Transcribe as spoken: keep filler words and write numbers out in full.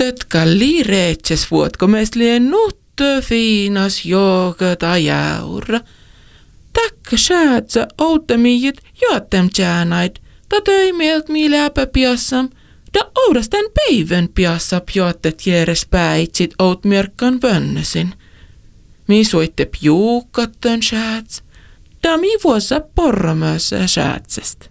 Tötka liireetses vuotko meist lien nuttö fiinas joogata jäura. Takka säätsä outtamijit joattem tjäänait, ta töimielt mi läpä piassam, da oudastan päivän piassa pjoattet järes päitsit outmyrkkan vönnösin. Mi soitte pjuukattön sääts, da mi vuosa porramössä säätsestä.